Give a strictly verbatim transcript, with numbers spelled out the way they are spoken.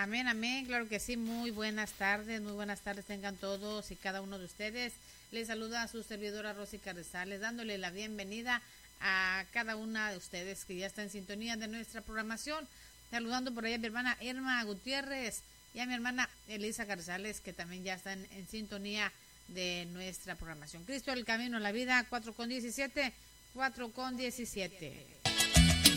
Amén, amén, claro que sí, muy buenas tardes, muy buenas tardes tengan todos y cada uno de ustedes. Les saluda a su servidora Rosy Carrizales, dándole la bienvenida a cada una de ustedes que ya está en sintonía de nuestra programación. Saludando por ahí a mi hermana Irma Gutiérrez y a mi hermana Elisa Carrizales, que también ya están en sintonía de nuestra programación. Cristo, el camino, la vida, cuatro con diecisiete, cuatro con diecisiete.